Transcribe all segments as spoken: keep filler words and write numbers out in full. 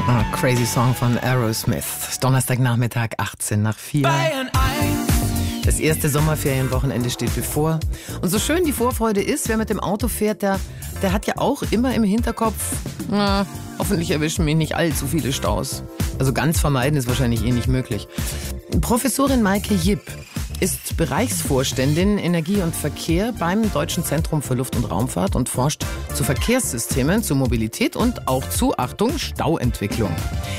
Ah, crazy Song von Aerosmith. Donnerstagnachmittag, achtzehn nach vier. Bayern eins. Das erste Sommerferienwochenende steht bevor. Und so schön die Vorfreude ist, wer mit dem Auto fährt, der, der hat ja auch immer im Hinterkopf, na, hoffentlich erwischen mich nicht allzu viele Staus. Also ganz vermeiden ist wahrscheinlich eh nicht möglich. Professorin Maike Jipp ist Bereichsvorständin Energie und Verkehr beim Deutschen Zentrum für Luft- und Raumfahrt und forscht zu Verkehrssystemen, zu Mobilität und auch zu, Achtung, Stauentwicklung.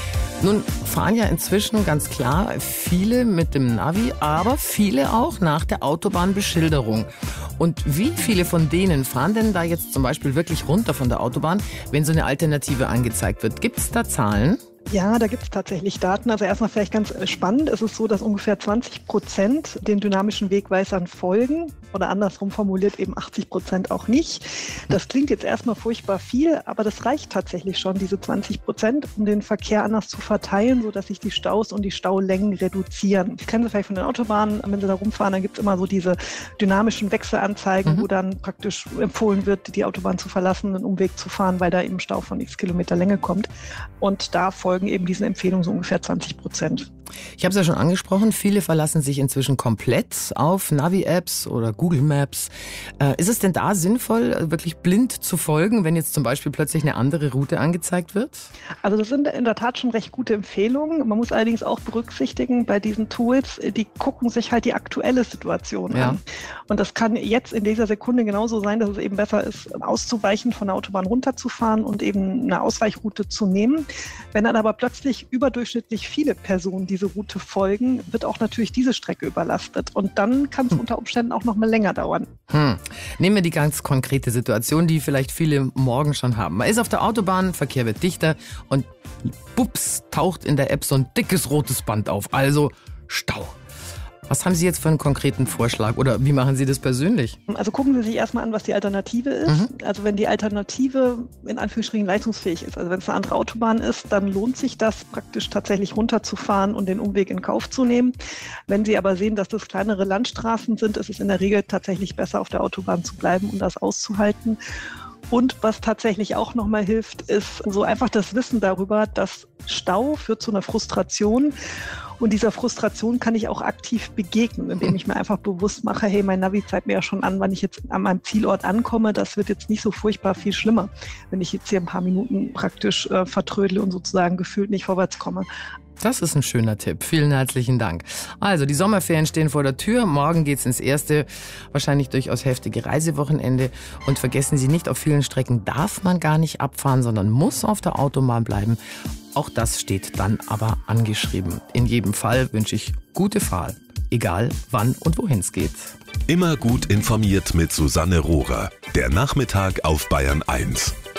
Nun fahren ja inzwischen ganz klar viele mit dem Navi, aber viele auch nach der Autobahnbeschilderung. Und wie viele von denen fahren denn da jetzt zum Beispiel wirklich runter von der Autobahn, wenn so eine Alternative angezeigt wird? Gibt es da Zahlen? Ja, da gibt es tatsächlich Daten. Also erstmal vielleicht ganz spannend. Es ist so, dass ungefähr zwanzig Prozent den dynamischen Wegweisern folgen oder andersrum formuliert eben achtzig Prozent auch nicht. Das klingt jetzt erstmal furchtbar viel, aber das reicht tatsächlich schon, diese zwanzig Prozent, um den Verkehr anders zu verteilen, sodass sich die Staus und die Staulängen reduzieren. Das kennen Sie vielleicht von den Autobahnen. Wenn Sie da rumfahren, dann gibt es immer so diese dynamischen Wechselanzeigen, mhm. wo dann praktisch empfohlen wird, die Autobahn zu verlassen, einen Umweg zu fahren, weil da eben Stau von x Kilometer Länge kommt. Und da folgen eben diesen Empfehlungen so ungefähr zwanzig Prozent. Ich habe es ja schon angesprochen, viele verlassen sich inzwischen komplett auf Navi-Apps oder Google Maps. Äh, ist es denn da sinnvoll, wirklich blind zu folgen, wenn jetzt zum Beispiel plötzlich eine andere Route angezeigt wird? Also das sind in der Tat schon recht gute Empfehlungen. Man muss allerdings auch berücksichtigen, bei diesen Tools, die gucken sich halt die aktuelle Situation ja. an. Und das kann jetzt in dieser Sekunde genauso sein, dass es eben besser ist, auszuweichen, von der Autobahn runterzufahren und eben eine Ausweichroute zu nehmen. Wenn dann aber plötzlich überdurchschnittlich viele Personen diese Route folgen, wird auch natürlich diese Strecke überlastet. Und dann kann es hm. unter Umständen auch noch mal länger dauern. Hm. Nehmen wir die ganz konkrete Situation, die vielleicht viele morgen schon haben. Man ist auf der Autobahn, Verkehr wird dichter und bups, taucht in der App so ein dickes rotes Band auf. Also Stau. Was haben Sie jetzt für einen konkreten Vorschlag oder wie machen Sie das persönlich? Also gucken Sie sich erstmal an, was die Alternative ist. Mhm. Also wenn die Alternative in Anführungsstrichen leistungsfähig ist, also wenn es eine andere Autobahn ist, dann lohnt sich das praktisch tatsächlich runterzufahren und den Umweg in Kauf zu nehmen. Wenn Sie aber sehen, dass das kleinere Landstraßen sind, ist es in der Regel tatsächlich besser, auf der Autobahn zu bleiben und das auszuhalten. Und was tatsächlich auch nochmal hilft, ist so einfach das Wissen darüber, dass Stau führt zu einer Frustration. Und dieser Frustration kann ich auch aktiv begegnen, indem ich mir einfach bewusst mache, hey, mein Navi zeigt mir ja schon an, wann ich jetzt an meinem Zielort ankomme. Das wird jetzt nicht so furchtbar viel schlimmer, wenn ich jetzt hier ein paar Minuten praktisch äh, vertrödle und sozusagen gefühlt nicht vorwärts komme. Das ist ein schöner Tipp. Vielen herzlichen Dank. Also, die Sommerferien stehen vor der Tür. Morgen geht's ins erste, wahrscheinlich durchaus heftige Reisewochenende. Und vergessen Sie nicht, auf vielen Strecken darf man gar nicht abfahren, sondern muss auf der Autobahn bleiben. Auch das steht dann aber angeschrieben. In jedem Fall wünsche ich gute Fahrt, egal wann und wohin es geht. Immer gut informiert mit Susanne Rohrer. Der Nachmittag auf Bayern eins.